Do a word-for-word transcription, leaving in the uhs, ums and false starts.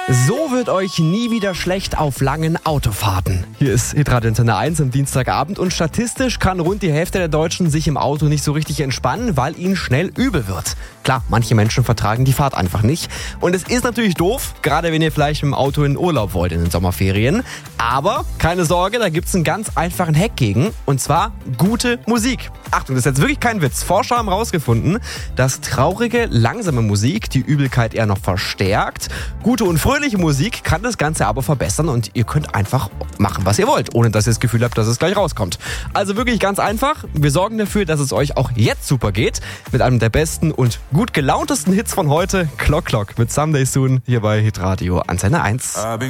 So wird euch nie wieder schlecht auf langen Autofahrten. Hier ist Hitradio Antenne eins am Dienstagabend und statistisch kann rund die Hälfte der Deutschen sich im Auto nicht so richtig entspannen, weil ihnen schnell übel wird. Klar, manche Menschen vertragen die Fahrt einfach nicht. Und es ist natürlich doof, gerade wenn ihr vielleicht mit dem Auto in Urlaub wollt in den Sommerferien. Aber keine Sorge, da gibt's einen ganz einfachen Hack gegen. Und zwar gute Musik. Achtung, das ist jetzt wirklich kein Witz. Forscher haben herausgefunden, dass traurige, langsame Musik die Übelkeit eher noch verstärkt. Gute und fröhliche Musik kann das Ganze aber verbessern und ihr könnt einfach machen, was ihr wollt, ohne dass ihr das Gefühl habt, dass es gleich rauskommt. Also wirklich ganz einfach. Wir sorgen dafür, dass es euch auch jetzt super geht. Mit einem der besten und gut gelauntesten Hits von heute, Clock Clock mit Someday Soon hier bei Hitradio Antenne eins.